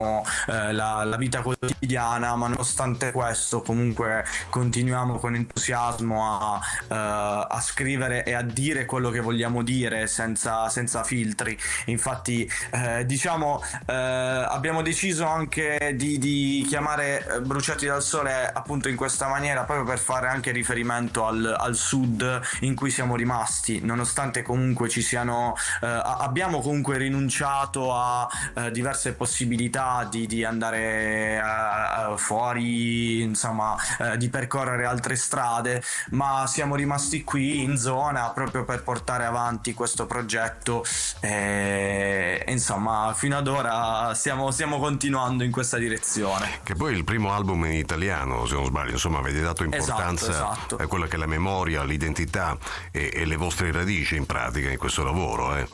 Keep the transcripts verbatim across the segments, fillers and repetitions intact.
eh, la, la vita quotidiana, ma nonostante questo comunque continuiamo con entusiasmo a, eh, a scrivere e a dire quello che vogliamo dire senza, senza filtri. Infatti eh, diciamo eh, abbiamo deciso anche di, di chiamare Bruciati dal Sole appunto in questa maniera, proprio per fare anche riferimento al, al sud in cui siamo rimasti, nonostante comunque ci siano eh, abbiamo comunque rinunciato a eh, diverse possibilità di, di andare uh, fuori, insomma, uh, di percorrere altre strade, ma siamo rimasti qui in zona proprio per portare avanti questo progetto e, e insomma fino ad ora stiamo, stiamo continuando in questa direzione. Che poi è il primo album in italiano, se non sbaglio, insomma avete dato importanza esatto, esatto. a quella che è la memoria, l'identità e, e le vostre radici in pratica in questo lavoro, eh.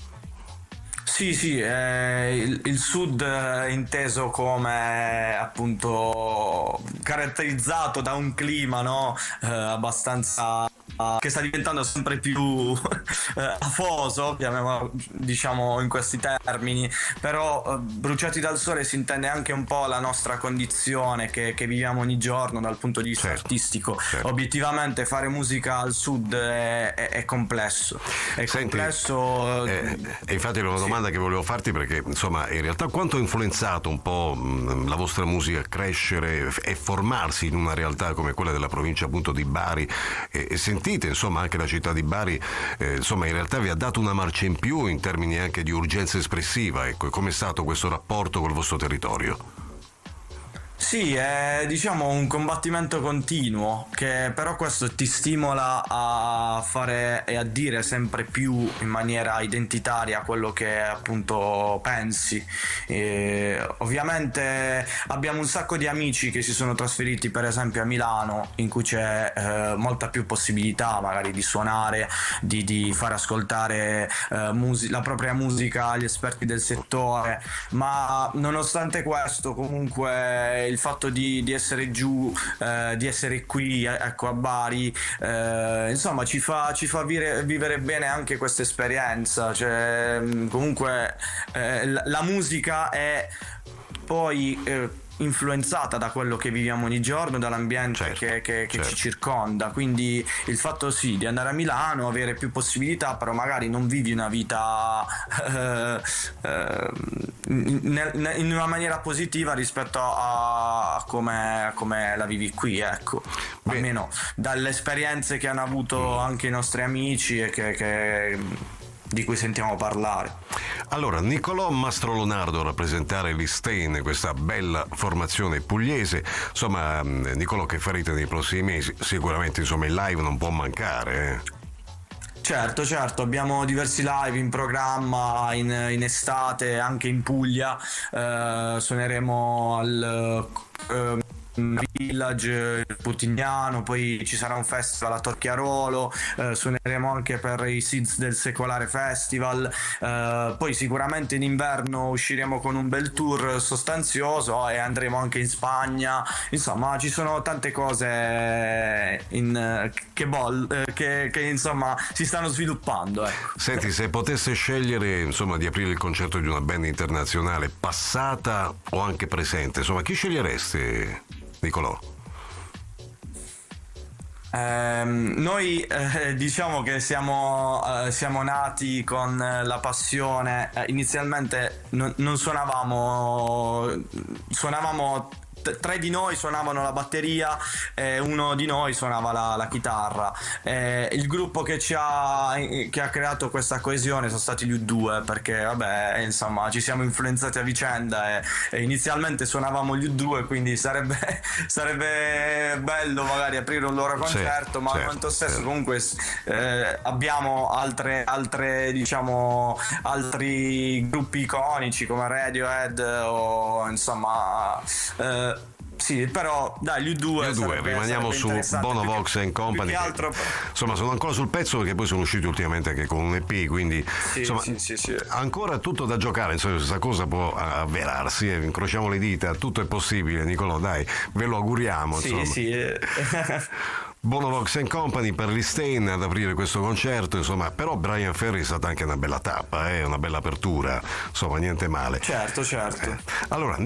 Sì, sì, eh, il, il sud è inteso come appunto caratterizzato da un clima, no? eh, abbastanza che sta diventando sempre più eh, afoso, diciamo in questi termini, però eh, Bruciati dal Sole si intende anche un po' la nostra condizione che, che viviamo ogni giorno dal punto di vista certo, artistico. Certo. Obiettivamente fare musica al sud è, è, è complesso, è Senti, complesso. Eh, e infatti era una domanda sì. che volevo farti, perché insomma in realtà quanto ha influenzato un po' mh, la vostra musica a crescere e formarsi in una realtà come quella della provincia appunto di Bari, e, e sentite insomma anche la città di Bari eh, insomma in realtà vi ha dato una marcia in più in termini anche di urgenza espressiva, ecco, com'è stato questo rapporto col vostro territorio? Sì, è diciamo un combattimento continuo, che però questo ti stimola a fare e a dire sempre più in maniera identitaria quello che appunto pensi. E ovviamente abbiamo un sacco di amici che si sono trasferiti per esempio a Milano, in cui c'è eh, molta più possibilità magari di suonare, di, di far ascoltare eh, mus- la propria musica agli esperti del settore, ma nonostante questo comunque il fatto di, di essere giù, eh, di essere qui, ecco, a Bari, eh, insomma ci fa, ci fa vivere, vivere bene anche questa esperienza. Cioè, comunque eh, la, la musica è poi eh, influenzata da quello che viviamo ogni giorno, dall'ambiente certo, che, che, che certo. ci circonda, quindi il fatto sì di andare a Milano, avere più possibilità, però magari non vivi una vita eh, eh, in, in una maniera positiva rispetto a, a come, a come la vivi qui, ecco. Beh. Almeno dalle esperienze che hanno avuto anche i nostri amici e che, che di cui sentiamo parlare. Allora, Nicolò Mastrolonardo a rappresentare l'Istein, questa bella formazione pugliese. Insomma, Nicolò, che farete nei prossimi mesi? Sicuramente insomma il live non può mancare, eh? Certo, certo, abbiamo diversi live in programma in, in estate, anche in Puglia. Eh, suoneremo al eh, Village Putignano, poi ci sarà un festival a Torchiarolo, eh, suoneremo anche per i Seeds del Secolare Festival, eh, poi sicuramente in inverno usciremo con un bel tour sostanzioso e andremo anche in Spagna. Insomma, ci sono tante cose in, che, bol, eh, che, che insomma si stanno sviluppando, ecco. Senti, se potesse scegliere insomma di aprire il concerto di una band internazionale passata o anche presente, insomma chi sceglieresti, Nicolò? Eh, noi eh, diciamo che siamo, eh, siamo nati con la passione. Eh, inizialmente non, non suonavamo, suonavamo tre di noi suonavano la batteria e uno di noi suonava la, la chitarra. Eh, il gruppo che ci ha, che ha creato questa coesione sono stati gli U due, perché vabbè, insomma, ci siamo influenzati a vicenda e, e inizialmente suonavamo gli U due, quindi sarebbe, sarebbe bello magari aprire un loro concerto, sì, ma al momento stesso certo. comunque eh, abbiamo altre, altre diciamo altri gruppi iconici come Radiohead o insomma eh, sì, però dai, gli U due, gli U due rimaniamo su Bono Vox and Company, altro... insomma sono ancora sul pezzo, perché poi sono usciti ultimamente anche con un E P, quindi sì, insomma sì, sì, sì. ancora tutto da giocare, insomma questa cosa può avverarsi, eh, incrociamo le dita, tutto è possibile. Nicolò, dai, ve lo auguriamo, sì, insomma. sì. Bonovox and Company per gli Stain ad aprire questo concerto, insomma, però Bryan Ferry è stata anche una bella tappa, eh, una bella apertura, insomma, niente male. Certo, certo. Eh, allora